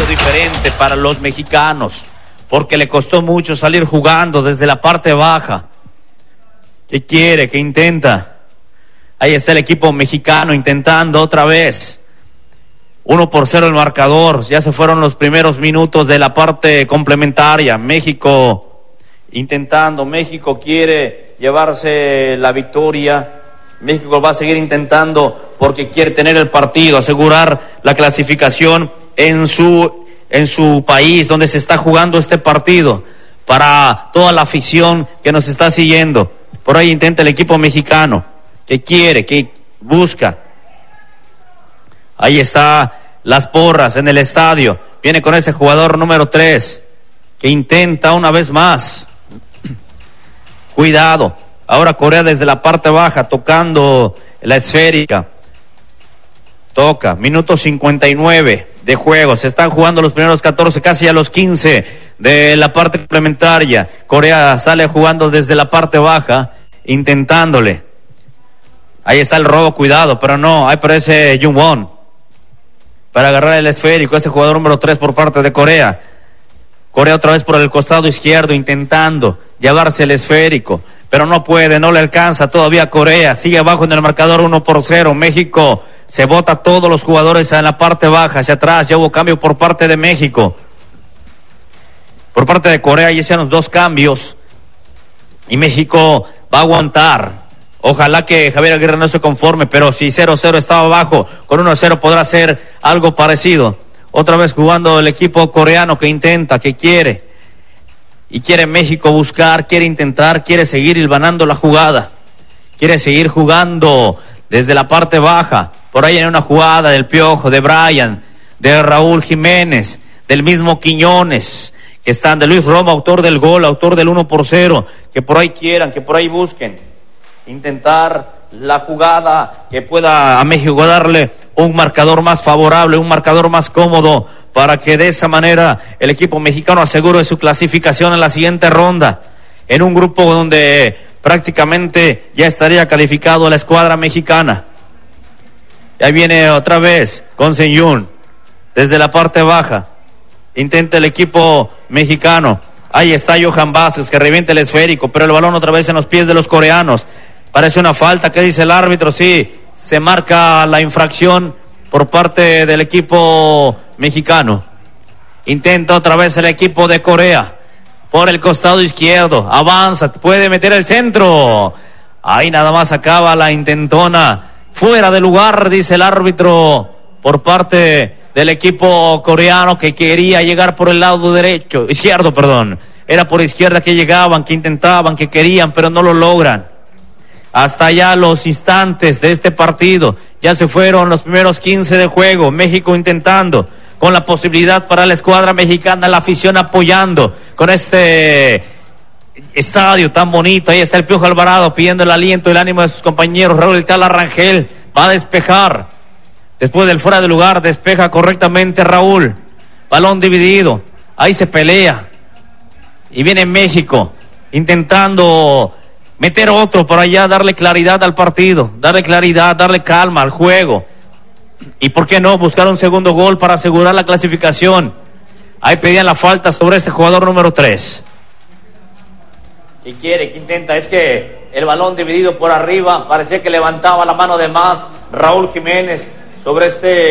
partido diferente para los mexicanos, porque le costó mucho salir jugando desde la parte baja. ¿Qué quiere? ¿Qué intenta? Ahí está el equipo mexicano intentando otra vez. 1-0 el marcador. Ya se fueron los primeros minutos de la parte complementaria. México intentando. México quiere llevarse la victoria. México va a seguir intentando porque quiere tener el partido, asegurar la clasificación en su país donde se está jugando este partido, para toda la afición que nos está siguiendo. Por ahí intenta el equipo mexicano, que quiere, que busca. Ahí está las porras en el estadio. Viene con ese jugador número 3, que intenta una vez más. Cuidado. Ahora Corea desde la parte baja, tocando la esférica. Toca, minuto 59 de juego. Se están jugando los primeros 14, casi a los 15 de la parte complementaria. Corea sale jugando desde la parte baja, intentándole. Ahí está el robo, cuidado, pero no, ahí aparece Jungwon para agarrar el esférico, ese jugador número 3 por parte de Corea. Corea otra vez por el costado izquierdo, intentando llevarse el esférico, pero no puede, no le alcanza todavía Corea. Sigue abajo en el marcador 1-0. México se bota todos los jugadores en la parte baja, hacia atrás. Ya hubo cambio por parte de México. Por parte de Corea ya hicieron 2 cambios. Y México va a aguantar. Ojalá que Javier Aguirre no se conforme, pero si 0-0 estaba abajo, con 1-0 podrá ser algo parecido. Otra vez jugando el equipo coreano que intenta, que quiere. Y quiere México buscar, quiere intentar, quiere seguir hilvanando la jugada. Quiere seguir jugando desde la parte baja. Por ahí hay una jugada del Piojo, de Brian, de Raúl Jiménez, del mismo Quiñones, que están, de Luis Romo, autor del gol, autor del 1-0, que por ahí quieran, que por ahí busquen. Intentar la jugada que pueda a México darle un marcador más favorable, un marcador más cómodo, para que de esa manera el equipo mexicano asegure su clasificación en la siguiente ronda, en un grupo donde prácticamente ya estaría calificado la escuadra mexicana. Y ahí viene otra vez con Senyun, desde la parte baja, intenta el equipo mexicano. Ahí está Johan Vázquez, que revienta el esférico, pero el balón otra vez en los pies de los coreanos. Parece una falta. ¿Qué dice el árbitro? Sí, se marca la infracción por parte del equipo mexicano. Intenta otra vez el equipo de Corea por el costado izquierdo, avanza, puede meter el centro. Ahí nada más acaba la intentona, fuera de lugar, dice el árbitro, por parte del equipo coreano, que quería llegar por el lado izquierdo, era por izquierda que llegaban, que intentaban, que querían, pero no lo logran. Hasta allá los instantes de este partido, ya se fueron los primeros 15 de juego. México intentando, con la posibilidad para la escuadra mexicana, la afición apoyando con este estadio tan bonito. Ahí está el Piojo Alvarado pidiendo el aliento y el ánimo de sus compañeros. Raúl El Tala Rangel va a despejar, después del fuera de lugar, despeja correctamente Raúl. Balón dividido, ahí se pelea y viene México intentando meter otro por allá, darle claridad al partido, darle claridad, darle calma al juego. Y por qué no, buscar un segundo gol para asegurar la clasificación. Ahí pedían la falta sobre este jugador número 3. ¿Qué quiere? ¿Qué intenta? Es que el balón dividido por arriba, parecía que levantaba la mano de más Raúl Jiménez sobre este